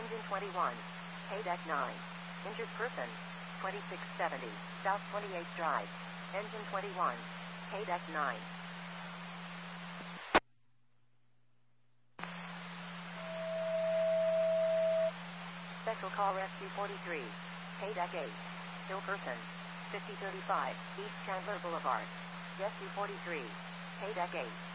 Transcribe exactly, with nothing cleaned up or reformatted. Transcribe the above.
Engine twenty-one. K-Deck nine. Injured person. twenty-six seventy. South twenty-eighth Drive. Engine twenty-one. K-Deck nine. Special Call Rescue forty-three. K-Deck eight. Still person. fifty thirty-five. East Chandler Boulevard. Rescue forty-three. K-Deck eight.